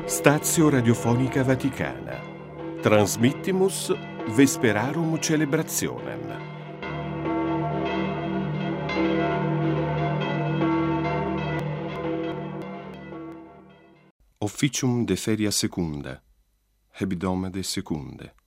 Stazio Radiofonica Vaticana. Transmittimus Vesperarum Celebrationem. Officium de feria secunda, hebdomade secunde.